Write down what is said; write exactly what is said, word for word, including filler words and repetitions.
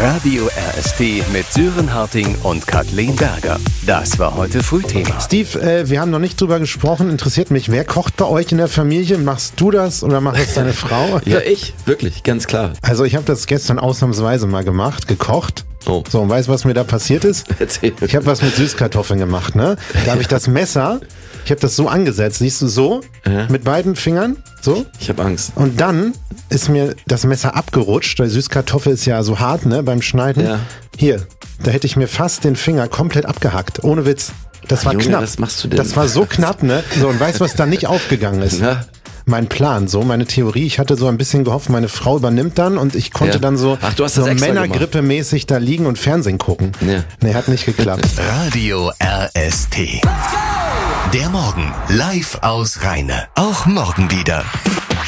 Radio R S T mit Sören Harting und Kathleen Berger. Das war heute Frühthema. Steve, äh, wir haben noch nicht drüber gesprochen. Interessiert mich, wer kocht bei euch in der Familie? Machst du das oder macht das deine Frau? Ja, ich. Wirklich, ganz klar. Also ich habe das gestern ausnahmsweise mal gemacht, gekocht. Oh. So, und weißt du, was mir da passiert ist? Erzähl. Ich habe was mit Süßkartoffeln gemacht, ne? Da habe ich das Messer, ich habe das so angesetzt, siehst du, so, Ja. mit beiden Fingern, so. Ich habe Angst. Und dann ist mir das Messer abgerutscht, weil Süßkartoffel ist ja so hart, ne, beim Schneiden. Ja. Hier, da hätte ich mir fast den Finger komplett abgehackt, ohne Witz. Das war Junge, knapp. was machst du denn? Das war so knapp, ne? So, und weißt du, was da nicht aufgegangen ist? Na? Mein Plan, so meine Theorie. Ich hatte so ein bisschen gehofft, meine Frau übernimmt dann und ich konnte Ja. dann so, Ach, du hast so das extra Männergrippe-mäßig da liegen und Fernsehen gucken. Ja. Nee, hat nicht geklappt. Radio R S T. Der Morgen live aus Rheine. Auch morgen wieder.